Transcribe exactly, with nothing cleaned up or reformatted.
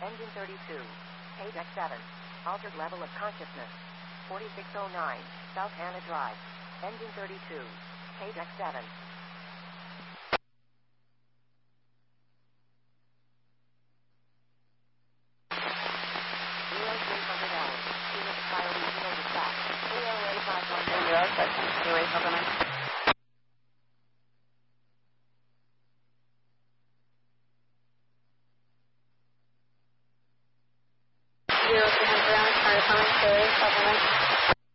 Engine thirty-two. Page X seven. Altered level of consciousness. forty-six oh nine. South Hannah Drive. Engine thirty-two. Page X seven. Zero three hundred L. Unit file regional dispatch. A L A five one zero. Zero section. Zero seven nine. Zero three hundred L. Fire department. Zero seven nine.